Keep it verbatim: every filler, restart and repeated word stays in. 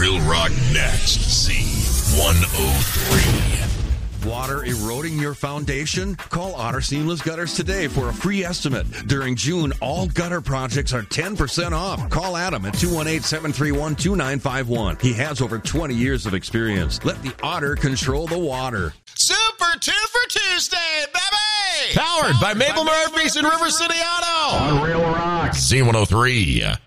Real Rock next. Z one oh three. Water eroding your foundation? Call Otter Seamless Gutters today for a free estimate. During June, all gutter projects are ten percent off. Call Adam at two one eight, seven three one, two nine five one. He has over twenty years of experience. Let the Otter control the water. Super Two for Tuesday, baby! Powered by Mabel Murphy's and River City Auto. On Real Rock. Z one oh three.